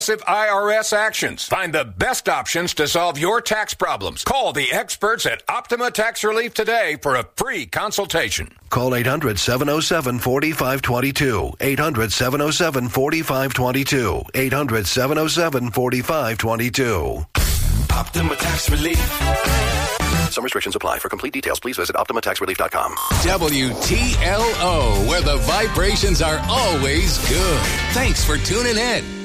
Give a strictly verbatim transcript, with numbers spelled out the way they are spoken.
I R S actions. Find the best options to solve your tax problems. Call the experts at Optima Tax Relief today for a free consultation. Call eight hundred, seven oh seven, four five two two. eight hundred, seven oh seven, four five two two. eight hundred, seven oh seven, four five two two. Optima Tax Relief. Some restrictions apply. For complete details, please visit Optima Tax Relief dot com. W T L O, where the vibrations are always good. Thanks for tuning in.